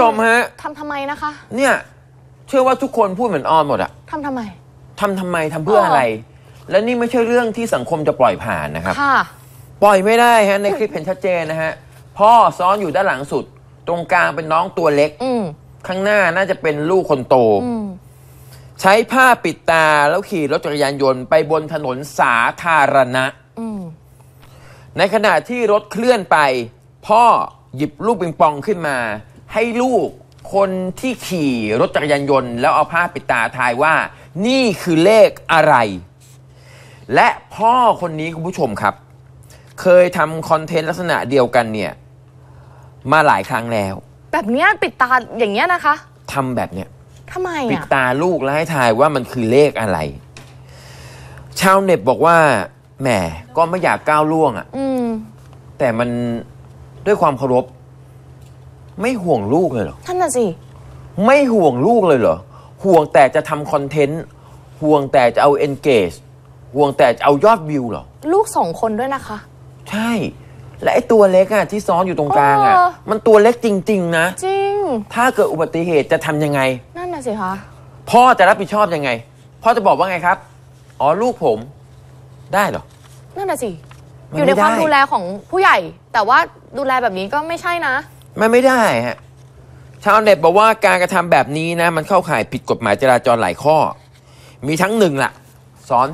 ชมฮะทำไมนะคะเนี่ยเชื่อว่าทุกคนพูดเหมือนออนหมดอะทำไมทำเพื่ออะไรและนี่ไม่ใช่เรื่องที่สังคมจะปล่อยผ่านนะครับปล่อยไม่ได้ฮะในคลิปเห็นชัดเจนนะฮะพ่อซ้อนอยู่ด้านหลังสุดตรงกลางเป็นน้องตัวเล็กข้างหน้าน่าจะเป็นลูกคนโตใช้ผ้าปิดตาแล้วขี่รถจักรยานยนต์ไปบนถนนสาธารณะในขณะที่รถเคลื่อนไปพ่อหยิบลูกปิงปองขึ้นมาให้ลูกคนที่ขี่รถจักรยานยนต์แล้วเอาผ้าปิดตาทายว่านี่คือเลขอะไรและพ่อคนนี้คุณผู้ชมครับเคยทำคอนเทนต์ลักษณะเดียวกันเนี่ยมาหลายครั้งแล้วแบบเนี้ยปิดตาอย่างเงี้ยนะคะทำแบบเนี้ยทำไมปิดตาลูกแล้วให้ทายว่ามันคือเลขอะไรชาวเน็ตบอกว่าแหมก็ไม่อยากก้าวล่วงแต่มันด้วยความเคารพไม่ห่วงลูกเลยเหรอท่านน่ะสิไม่ห่วงลูกเลยเหรอห่วงแต่จะทำคอนเทนต์ห่วงแต่จะเอา engage ห่วงแต่จะเอายอดวิวเหรอลูก2 คนด้วยนะคะใช่และไอ้ตัวเล็กอะที่ซ้อนอยู่ตรงกลางอะมันตัวเล็กจริงๆนะจริงถ้าเกิดอุบัติเหตุจะทำยังไงนั่นน่ะสิคะพ่อจะรับผิดชอบยังไงพ่อจะบอกว่าไงครับอ๋อลูกผมได้เหรอนั่นน่ะสิอยู่ในความดูแลของผู้ใหญ่แต่ว่าดูแลแบบนี้ก็ไม่ใช่นะไม่ได้ฮะชาวเน็ตบอกว่าการกระทำแบบนี้นะมันเข้าข่ายผิดกฎหมายจราจรหลายข้อมีทั้ง1ล่ะซ้อน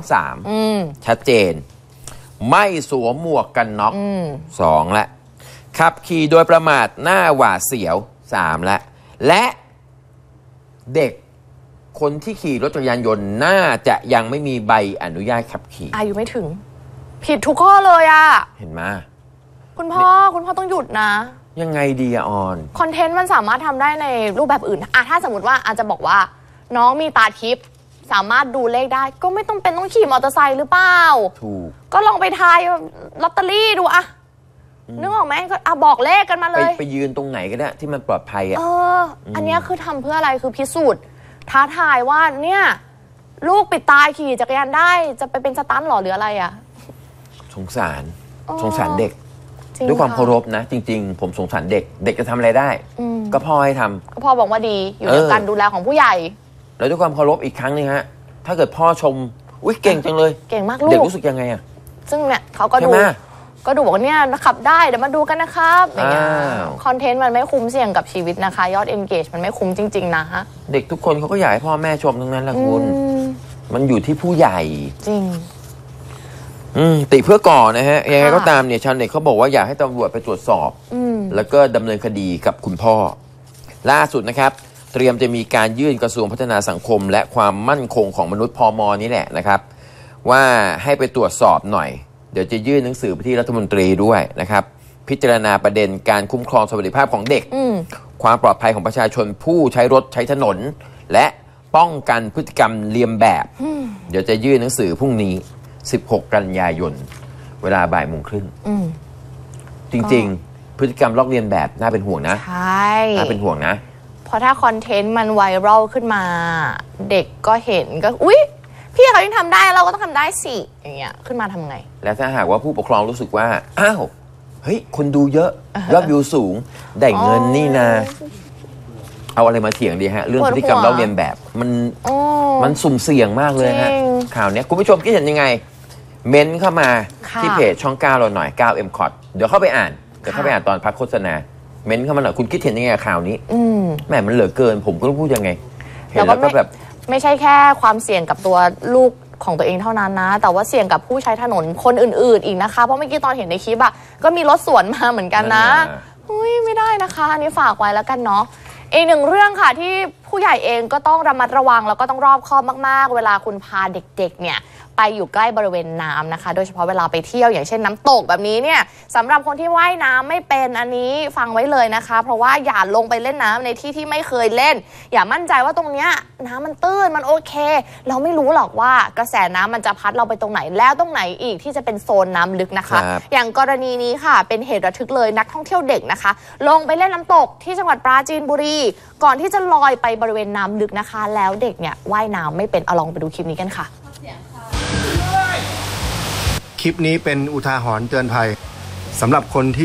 3ชัดเจนไม่สวมหมวกกันน็อก2ละขับขี่โดยประมาทหน้าหวาดเสียว3ละและเด็กคนที่ขี่รถจักรยานยนต์น่าจะยังไม่มีใบอนุญาตขับขี่อายุไม่ถึงผิดทุกข้อเลยอะเห็นไหมคุณพ่อต้องหยุดนะยังไงดีอะออนคอนเทนต์มันสามารถทำได้ในรูปแบบอื่นถ้าสมมติว่าอาจจะบอกว่าน้องมีตาทิพย์สามารถดูเลขได้ก็ไม่ต้องเป็นต้องขี่มอเตอร์ไซค์หรือเปล่าถูกก็ลองไปทายลอตเตอรี่ดูอะนึกออกไหมก็บอกเลขกันมาเลยไปยืนตรงไหนก็ได้ที่มันปลอดภัยอะอันนี้คือทำเพื่ออะไรคือพิสูจน์ท้าทายว่าเนี่ยลูกปิดตาขี่จักรยานได้จะไปเป็นสตันหรอหรืออะไรอะสงสารเด็กด้วยความเคารพนะจริงๆผมสงสารเด็กจะทำอะไรได้ก็พ่อให้ทำก็พ่อบอกว่าดีอยู่ในการดูแลของผู้ใหญ่แล้วด้วยความเคารพอีกครั้งนึงฮะถ้าเกิดพ่อชมอุ๊ยเก่งจังเลยเก่งมากลูกเด็กรู้สึกยังไงอะซึ่งเนี่ยเขาก็ดูบอกว่าเนี่ยขับได้เดี๋ยวมาดูกันนะครับอย่างเงี้ยคอนเทนต์มันไม่คุ้มเสี่ยงกับชีวิตนะคะยอด engage มันไม่คุ้มจริงๆนะฮะเด็กทุกคนเขาก็อยากให้พ่อแม่ชมทั้งนั้นแหละคุณมันอยู่ที่ผู้ใหญ่จริงติเพื่อก่อนะฮะยังไงก็ตามเนี่ยชาวเน็ตเขาบอกว่าอยากให้ตำรวจไปตรวจสอบแล้วก็ดำเนินคดีกับคุณพ่อล่าสุดนะครับเตรียมจะมีการยื่นกระทรวงพัฒนาสังคมและความมั่นคงของมนุษย์พม.นี่แหละนะครับว่าให้ไปตรวจสอบหน่อยเดี๋ยวจะยื่นหนังสือไปที่รัฐมนตรีด้วยนะครับพิจารณาประเด็นการคุ้มครองสวัสดิภาพของเด็กความปลอดภัยของประชาชนผู้ใช้รถใช้ถนนและป้องกันพฤติกรรมเลียนแบบเดี๋ยวจะยื่นหนังสือพรุ่งนี้16 กันยายนเวลาบ่ายโมงครึ่งจริงๆพฤติกรรมลอกเลียนแบบน่าเป็นห่วงนะใช่น่าเป็นห่วงนะเพราะถ้าคอนเทนต์มันไวรัลขึ้นมาเด็กก็เห็นก็อุ๊ยพี่เขายังทำได้เราก็ต้องทำได้สิอย่างเงี้ยขึ้นมาทำไงแล้วถ้าหากว่าผู้ปกครองรู้สึกว่าอ้าวเฮ้ยคนดูเยอะยอดวิวสูงได้เงินนี่นาเอาอะไรมาเถียงดีฮะเรื่องพฤติกรรมลอกเลียนแบบมันสุ่มเสี่ยงมากเลยฮะข่าวนี้คุณผู้ชมคิดเห็นยังไงเม้นเข้ามาที่เพจช่อง9เราหน่อย9 MCOT เดี๋ยวเข้าไปอ่านตอนพักโฆษณาเม้นเข้ามาหน่อยคุณคิดเห็นยังไงข่าวนี้แหมมันเหลือเกินผมก็ต้องพูดยังไงเห็นแล้วก็แบบไม่ใช่แค่ความเสี่ยงกับตัวลูกของตัวเองเท่านั้นนะแต่ว่าเสี่ยงกับผู้ใช้ถนนคนอื่นๆอีกนะคะเพราะเมื่อกี้ตอนเห็นในคลิปอะก็มีรถสวนมาเหมือนกันนะไม่ได้นะคะอันนี้ฝากไว้แล้วกันเนาะอีกหนึ่งเรื่องค่ะที่ผู้ใหญ่เองก็ต้องระมัดระวังแล้วก็ต้องรอบคอบมากๆเวลาคุณพาเด็กๆเนี่ยไปอยู่ใกล้บริเวณน้ำนะคะโดยเฉพาะเวลาไปเที่ยวอย่างเช่นน้ำตกแบบนี้เนี่ยสำหรับคนที่ว่ายน้ำไม่เป็นอันนี้ฟังไว้เลยนะคะเพราะว่าอย่าลงไปเล่นน้ำในที่ที่ไม่เคยเล่นอย่ามั่นใจว่าตรงเนี้ยน้ำมันตื้นมันโอเคเราไม่รู้หรอกว่ากระแสน้ำมันจะพัดเราไปตรงไหนแล้วตรงไหนอีกที่จะเป็นโซนน้ำลึกนะคะอย่างกรณีนี้ค่ะเป็นเหตุระทึกเลยนักท่องเที่ยวเด็กนะคะลงไปเล่นน้ำตกที่จังหวัดปราจีนบุรีก่อนที่จะลอยไปบริเวณน้ำลึกนะคะแล้วเด็กเนี่ยว่ายน้ำไม่เป็นเอาลองไปดูคลิปนี้กันค่ะคลิปนี้เป็นอุทาหรณ์เตือนภัยสำหรับคนที่